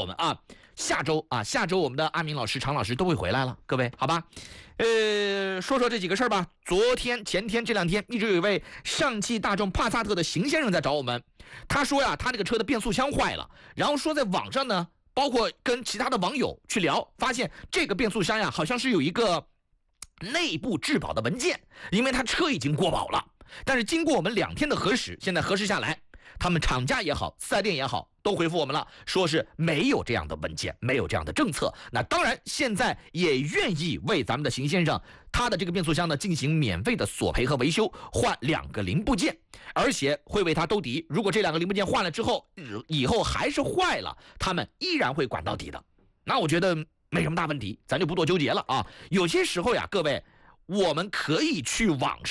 们啊。下周我们的阿明老师、常老师都会回来了，各位好吧？说说这几个事儿吧。昨天、前天这2天，一直有一位上汽大众帕萨特的邢先生在找我们，他说呀，他这个车的变速箱坏了，然后说在网上呢，包括跟其他的网友去聊，发现这个变速箱呀，好像是有一个内部质保的文件，因为他车已经过保了。但是经过我们2天的核实，现在核实下来，他们厂家也好，4S店也好，都回复我们了，说是没有这样的文件，没有这样的政策。那当然现在也愿意为咱们的邢先生他的这个变速箱呢进行免费的索赔和维修，换2个零部件，而且会为他兜底。如果这2个零部件换了之后，以后还是坏了，他们依然会管到底的。那我觉得没什么大问题，咱就不多纠结了啊。有些时候呀，各位，我们可以去网上